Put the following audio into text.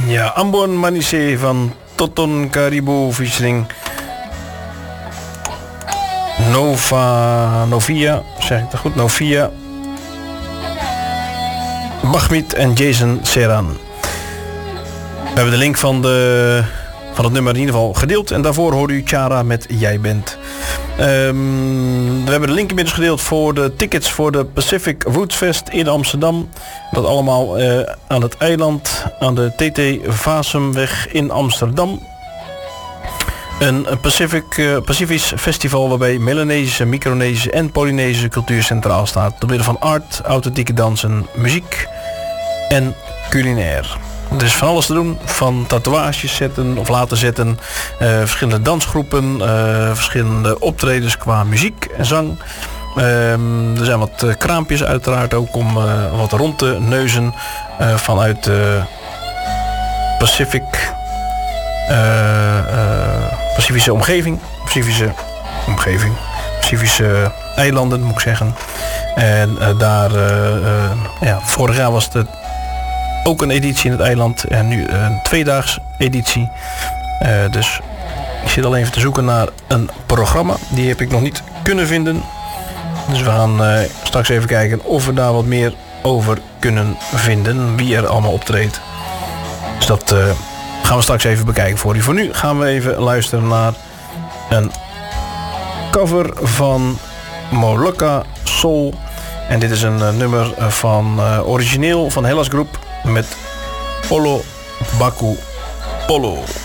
Ja, Ambon Manise van Toton Caribou featuring Novia, zeg ik dat goed? Novia, Bahmit en Jason Serran. We hebben de link van het nummer in ieder geval gedeeld. En daarvoor hoorde u Chara met Jij Bent. We hebben de link inmiddels gedeeld voor de tickets voor de Pacific Roots Fest in Amsterdam. Dat allemaal aan het eiland, aan de TT Vasumweg in Amsterdam. Een Pacifisch festival waarbij Melanesische, Micronesische en Polynesische cultuur centraal staat. Door middel van art, authentieke dansen, muziek en culinair. Er is van alles te doen, van tatoeages zetten of laten zetten, verschillende dansgroepen, verschillende optredens qua muziek en zang. Er zijn wat kraampjes uiteraard ook om wat rond te neuzen vanuit Pacifische omgeving, Pacifische eilanden moet ik zeggen. En vorig jaar was het ook een editie in het eiland en nu een tweedaags editie. Dus ik zit al even te zoeken naar een programma. Die heb ik nog niet kunnen vinden. Dus we gaan straks even kijken of we daar wat meer over kunnen vinden. Wie er allemaal optreedt. Dus dat gaan we straks even bekijken voor u. Voor nu gaan we even luisteren naar een cover van Molucca Soul. En dit is een nummer van origineel van Hellas Groep met Polo Baku Polo.